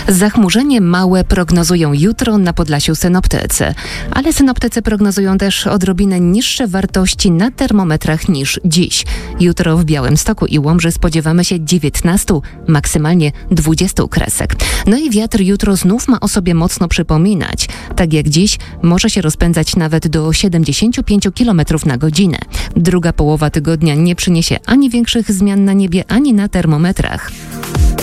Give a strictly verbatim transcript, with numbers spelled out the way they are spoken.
Zachmurzenie małe prognozują jutro na Podlasiu synoptycy, ale synoptycy prognozują też odrobinę niższe wartości na termometrach niż dziś. Jutro w Białymstoku i Łomży spodziewamy się dziewiętnastu, maksymalnie dwudziestu kresek. No i wiatr jutro znów ma o sobie mocno przypominać. Tak jak dziś może się rozpędzać nawet do siedemdziesięciu pięciu kilometrów na godzinę. Druga połowa tygodnia nie przyniesie ani większych zmian na niebie, ani na termometrach.